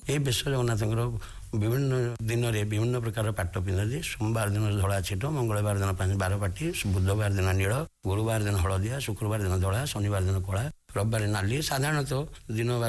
এই ବେଶ ଜଗନ୍ନାଥଙ୍କର ବିଭିନ୍ନ ଦିନରେ ବିଭିନ୍ନ ପ୍ରକାର ପାଟ ପିନ୍ଧନ୍ତି। ସୋମବାର ଦିନ ଧଳା ଛିଟ, ମଙ୍ଗଳବାର ଦିନ 12 ପାଟି, ବୁଧବାର ଦିନ ନୀଳ, ଗୁରୁବାର ଦିନ ହଳଦିଆ, ଶୁକ୍ରବାର ଦିନ ଧଳା, ଶନିବାର ଦିନ କଳା, ରବିବାର ନାଲି। ସାଧାରଣତଃ ଦିନ